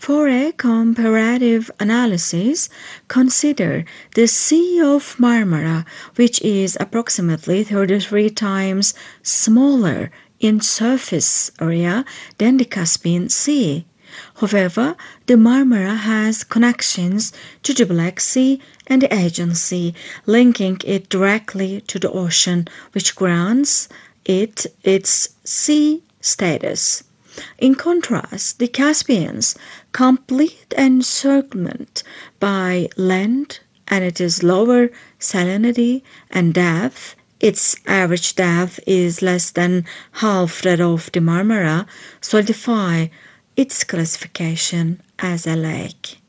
For a comparative analysis, consider the Sea of Marmara, which is approximately 33 times smaller in surface area than the Caspian Sea. However, the Marmara has connections to the Black Sea and the Aegean Sea, linking it directly to the ocean, which grants it its sea status. In contrast, the Caspian's complete encirclement by land and its lower salinity and depth, its average depth is less than half that of the Marmara, solidify its classification as a lake.